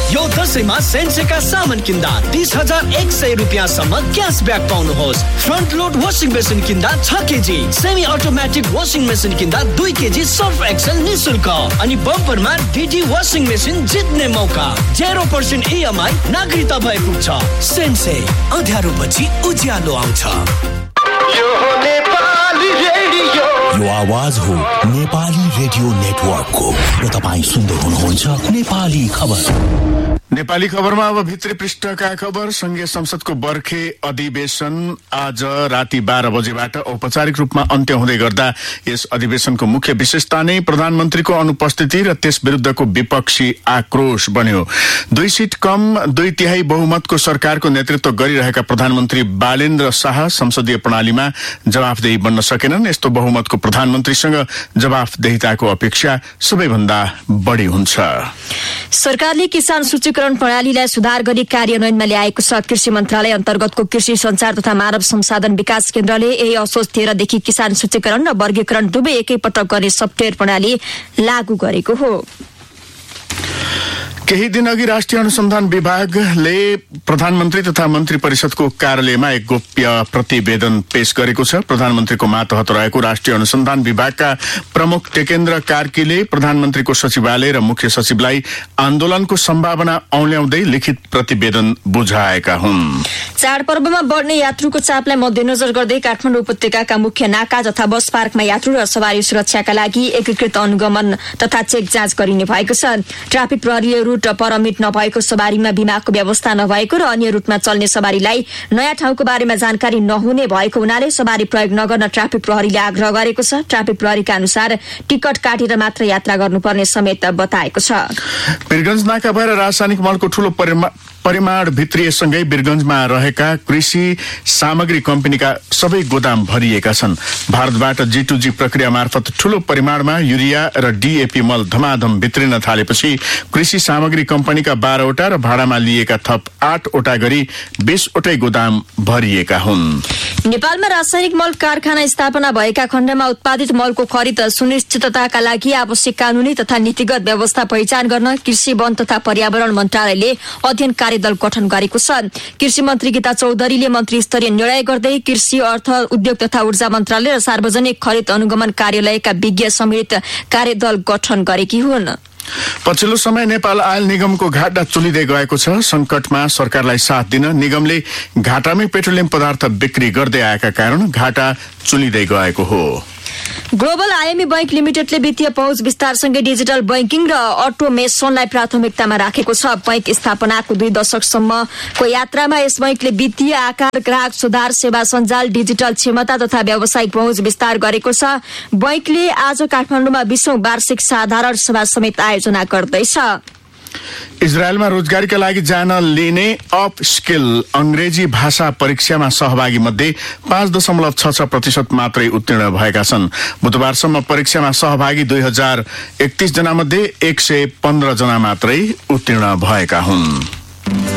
यो दशैंमा सेन्सेका सामान किन्दा 30,100 रुपियाँसम्म cashback पाउनुहोस्। Front load washing machine किन्दा 6 KG, semi automatic washing machine किन्दा 2 केजी सर्फ एक्सेल निशुल्क अनि बम्परमा डीडी वासिङ मेसिन जित्ने मौका। 0% EMI नागरिकता भए पुग्छ। सेन्से, अँध्यारो पछि उज्यालो आउँछ। यो आवाज हो नेपाली रेडियो नेटवर्कको र तपाईँ सुन्दै हुनुहुन्छ नेपाली खबर। नेपाली खबरमा अब भित्री पृष्ठका खबर। संघीय संसदको बर्खे अधिवेशन आज राति 12 बजेबाट औपचारिक रूपमा अन्त्य हुँदै गर्दा यस अधिवेशनको मुख्य विशेषता नै प्रधानमन्त्रीको अनुपस्थिति र त्यस विरुद्धको विपक्षी आक्रोश बन्यो। 2 सिट कम 2/3 बहुमतको सरकारको नेतृत्व गरिरहेका प्रधानमन्त्री बालेन्द्र शाह संसदीय प्रणालीमा जवाफदेही बन्न सकेनन्। यस्तो बहुमतको प्रधानमन्त्रीसँग जवाफदेहिताको अपेक्षा सबैभन्दा बढी हुन्छ। सरकारले किसान सूचीकरण प्रणालीलाई सुधार गरी कार्यान्वयनमा ल्याएको छ। कृषि मन्त्रालय अन्तर्गतको कृषि संचार तथा मानव संसाधन विकास केन्द्रले यही असोज 13 देखि किसान सूचीकरण र वर्गीकरण दुवै एकैपटक गर्ने सफ्टवेयर प्रणाली लागू गरेको हो। केही दिन अघि राष्ट्रिय अनुसन्धान विभागले प्रधानमन्त्री तथा मन्त्री परिषदको कार्यालयमा एक गोप्य प्रतिवेदन पेश गरेको छ। प्रधानमन्त्रीको मातहत रहेको राष्ट्रिय अनुसन्धान विभागका प्रमुख टेकेन्द्र कार्कीले प्रधानमन्त्रीको सचिवालय र मुख्य सचिवलाई आन्दोलनको सम्भावना औल्याउँदै लिखित प्रतिवेदन बुझाएका हुन्। चाडपर्वमा बढ्ने यात्रुको चापलाई मध्यनजर गर्दै काठमाडौँ उपत्यकाका मुख्य नाका तथा बस पार्कमा यात्रु र सवारी सुरक्षाका लागि एकीकृत अनुगमन तथा चेक जाँच गरिने भएको छ। ट्राफिक प्रहरीले रूट परमिट नभएको सवारीमा बीमाको व्यवस्था नभएको र अन्य रूटमा चल्ने सवारीलाई नयाँ ठाउँको बारेमा जानकारी नहुने भएको हुनाले सवारी प्रयोग नगर्न ट्राफिक प्रहरीले आग्रह गरेको छ। ट्राफिक प्रहरीका अनुसार टिकट काटेर मात्र यात्रा गर्नुपर्ने समेत बताएको छ। वीरगञ्ज नाका भएर रासायनिक मलको ठूलो परिमाण भित्रिएसँगै वीरगञ्जमा रहेका कृषि सामग्री कम्पनीका सबै गोदाम भरिएका छन्। भारतबाट G2G प्रक्रिया मार्फत ठूलो परिमाणमा युरिया र DAP मल धमाधम भित्रिन थालेपछि कृषि सामग्री कम्पनीका 12 वटा र भाडामा लिएका थप 8 वटा गरी 20 वटै गोदाम भरिएका हुन्। नेपालमा रासायनिक मल कारखाना स्थापना भएका खण्डमा उत्पादित मलको खरिद सुनिश्चितताका लागि आवश्यक कानूनी तथा नीतिगत व्यवस्था पहिचान गर्न कृषि वन तथा पर्यावरण मन्त्रालयले अध्ययन कार्यदल गठन गरेको छ। कृषि मन्त्री गीता चौधरीले मन्त्री स्तरीय निर्णय गर्दै कृषि अर्थ उद्योग तथा ऊर्जा मन्त्रालय र सार्वजनिक खरिद अनुगमन कार्यालयका विज्ञ समेत कार्यदल गठन गरेकी हुन्। पछिल्लो समय नेपाल आयल निगमको घाटा चुलिँदै गएको छ। संकटमा सरकारलाई साथ दिन निगमले घाटामै पेट्रोलियम पदार्थ बिक्री गर्दै आएका कारण घाटा चुलिँदै गएको हो। ग्लोबल आइएमई बैंक लिमिटेडले वित्तीय पहुँच विस्तारसँगै डिजिटल बैंकिङ र अटोमेसनलाई प्राथमिकतामा राखेको छ। बैंक स्थापनाको 2 दशकसम्मको यात्रामा यस बैंकले वित्तीय आकार, ग्राहक सुधार, सेवा सञ्जाल, डिजिटल क्षमता तथा व्यावसायिक पहुँच विस्तार गरेको छ। बैंकले आज काठमाडौँमा 20औं वार्षिक साधारण सभा समेत आयोजना गर्दैछ। इजरायलमा रोजगारीका लागि जान लिने अप स्किल अंग्रेजी भाषा परीक्षामा सहभागी मध्ये 5.66% मात्रै उत्तीर्ण भएका छन्। बुधबारसम्म परीक्षामा सहभागी 2031 जना मध्ये 115 जना मात्रै उत्तीर्ण भएका हुन्।